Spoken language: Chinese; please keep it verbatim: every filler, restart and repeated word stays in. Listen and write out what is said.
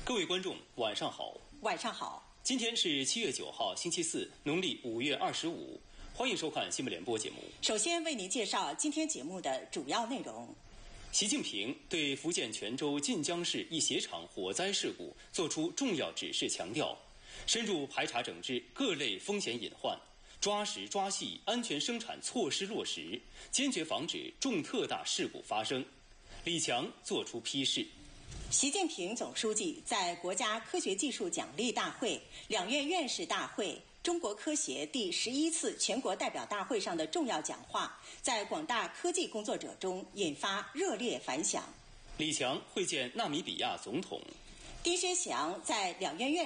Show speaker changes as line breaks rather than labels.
各位观众，晚上好。
晚上好。
今天是七月九号，星期四，农历五月二十五。欢迎收看新闻联播节目。
首先为您介绍今天节目的主要内容。
习近平对福建泉州晋江市一鞋厂火灾事故作出重要指示，强调深入排查整治各类风险隐患，抓实抓细安全生产措施落实，坚决防止重特大事故发生。李强作出批示。
习近平总书记在国家科学技术奖励大会、两院院士大会、中国科协第十一次全国代表大会上的重要讲话，在广大科技工作者中引发热烈反响。
李强会见纳米比亚总统。
丁薛祥在两院院